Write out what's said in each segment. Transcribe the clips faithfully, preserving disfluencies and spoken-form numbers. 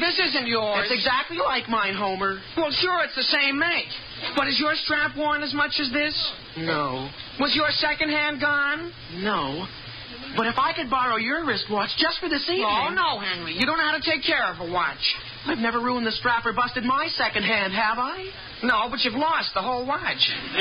this isn't yours. It's exactly like mine, Homer. Well, sure, it's the same make. But is your strap worn as much as this? No. Was your second hand gone? No. But if I could borrow your wristwatch just for this evening... Oh, no, Henry. You don't know how to take care of a watch. I've never ruined the strap or busted my second hand, have I? No, but you've lost the whole watch.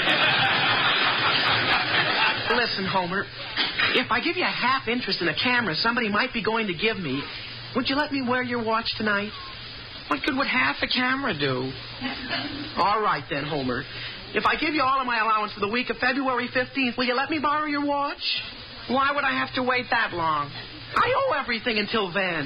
Listen, Homer, if I give you a half interest in a camera somebody might be going to give me, would you let me wear your watch tonight? What good would half a camera do? All right, then, Homer. If I give you all of my allowance for the week of February fifteenth, will you let me borrow your watch? Why would I have to wait that long? I owe everything until then.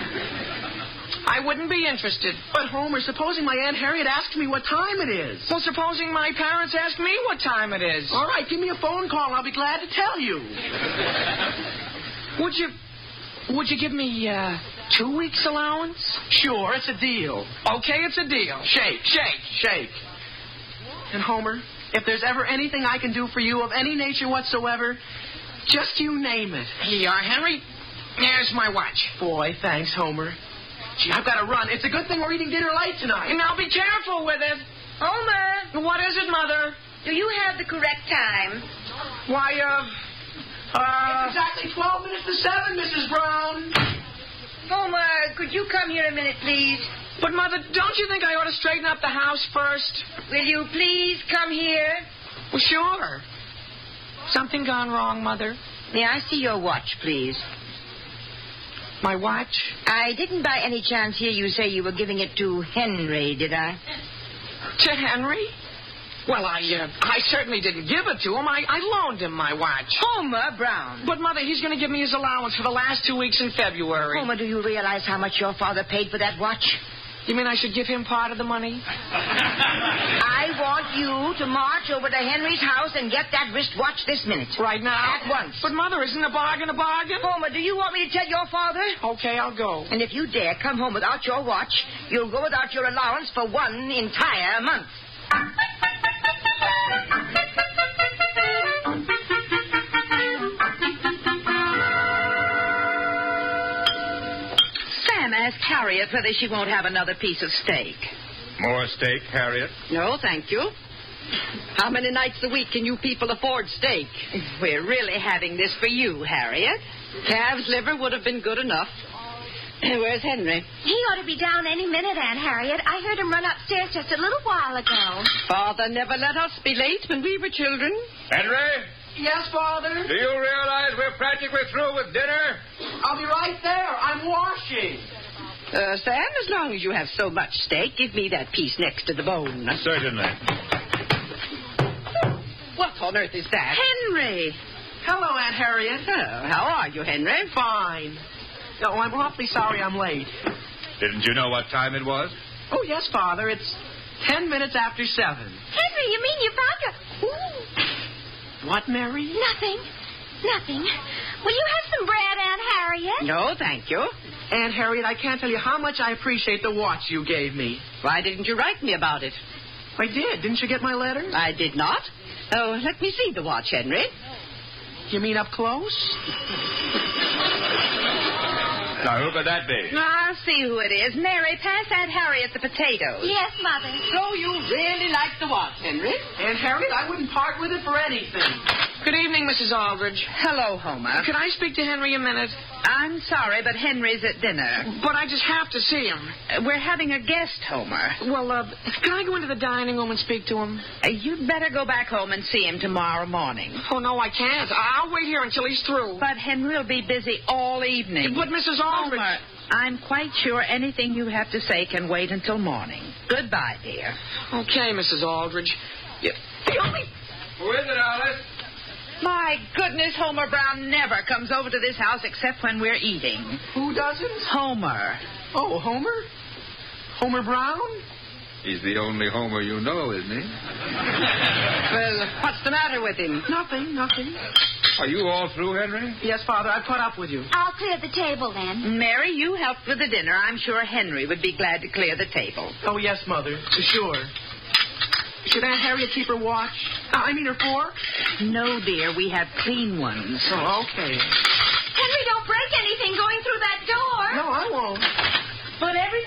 I wouldn't be interested. But, Homer, supposing my Aunt Harriet asks me what time it is. Well, supposing my parents ask me what time it is. All right, give me a phone call and I'll be glad to tell you. Would you... Would you give me, uh, two weeks' allowance? Sure, it's a deal. Okay, it's a deal. Shake, shake, shake. And, Homer, if there's ever anything I can do for you of any nature whatsoever, just you name it. Here you are, Henry. There's my watch. Boy, thanks, Homer. Gee, I've got to run. It's a good thing we're eating dinner late tonight. Now be careful with it. Homer! What is it, Mother? Do you have the correct time? Why, uh... Uh... It's exactly twelve minutes to seven, Missus Brown. Homer, could you come here a minute, please? But, Mother, don't you think I ought to straighten up the house first? Will you please come here? Well, sure. Something gone wrong, Mother? May I see your watch, please? My watch? I didn't by any chance hear you say you were giving it to Henry, did I? To Henry? Well, I uh, I certainly didn't give it to him. I, I loaned him my watch. Homer Brown. But, Mother, he's going to give me his allowance for the last two weeks in February. Homer, do you realize how much your father paid for that watch? You mean I should give him part of the money? I want you to march over to Henry's house and get that wristwatch this minute. Right now? At once. But, Mother, isn't a bargain a bargain? Homer, do you want me to tell your father? Okay, I'll go. And if you dare come home without your watch, you'll go without your allowance for one entire month. Sam asked Harriet whether she won't have another piece of steak. More steak, Harriet? No, thank you. How many nights a week can you people afford steak? We're really having this for you, Harriet. Calf's liver would have been good enough. Where's Henry? He ought to be down any minute, Aunt Harriet. I heard him run upstairs just a little while ago. Father never let us be late when we were children. Henry? Yes, Father? Do you realize we're practically through with dinner? I'll be right there. I'm washing. Uh, Sam, as long as you have so much steak, give me that piece next to the bone. Certainly. What on earth is that? Henry! Hello, Aunt Harriet. Oh, how are you, Henry? Fine. Oh, I'm awfully sorry I'm late. Didn't you know what time it was? Oh, yes, Father. It's ten minutes after seven. Henry, you mean you found your... Ooh. What, Mary? Nothing. Nothing. Will you have some bread, Aunt Harriet? No, thank you. Aunt Harriet, I can't tell you how much I appreciate the watch you gave me. Why didn't you write me about it? I did. Didn't you get my letter? I did not. Oh, let me see the watch, Henry. You mean up close? Now, who could that be? I'll see who it is. Mary, pass Aunt Harriet the potatoes. Yes, Mother. So you really like the watch, Henry? Aunt Harriet, I wouldn't part with it for anything. Good evening, Missus Aldridge. Hello, Homer. Could I speak to Henry a minute? I'm sorry, but Henry's at dinner. But I just have to see him. Uh, we're having a guest, Homer. Well, uh, can I go into the dining room and speak to him? Uh, you'd better go back home and see him tomorrow morning. Oh, no, I can't. I'll wait here until he's through. But Henry will be busy all evening. But, Missus Aldridge... Homer, I'm quite sure anything you have to say can wait until morning. Goodbye, dear. Okay, Missus Aldridge. You, the only... Who is it, Alice? My goodness, Homer Brown never comes over to this house except when we're eating. Who doesn't? Homer. Oh, Homer? Homer Brown? He's the only Homer you know, isn't he? Well, what's the matter with him? Nothing, nothing. Are you all through, Henry? Yes, Father, I put up with you. I'll clear the table then. Mary, you helped with the dinner. I'm sure Henry would be glad to clear the table. Oh, yes, Mother, for sure. Should Aunt Harriet keep her watch? Uh, I mean her fork? No, dear, we have clean ones. Oh, okay. Henry, don't break anything going through that door. No, I won't.